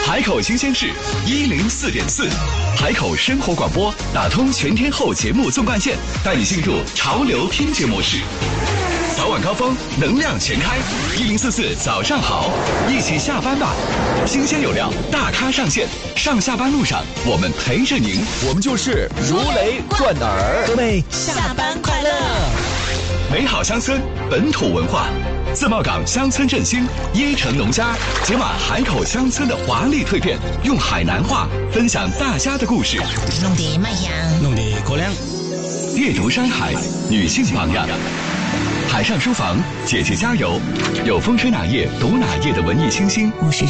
海口新鲜事104.4，海口生活广播打通全天候节目纵贯线，带你进入潮流听觉模式。早晚高峰，能量全开，1044早上好，一起下班吧。新鲜有料，大咖上线，上下班路上我们陪着您， 我们就是如雷贯耳。 各位下班快乐！ 美好乡村，本土文化。自贸港乡村振兴，椰城农家解码海口乡村的华丽蜕变，用海南话分享大家的故事。 弄得麦香， 弄得过凉。 阅读山海，女性榜样。海上书房，姐姐加油！有风吹哪页读哪页的文艺清新。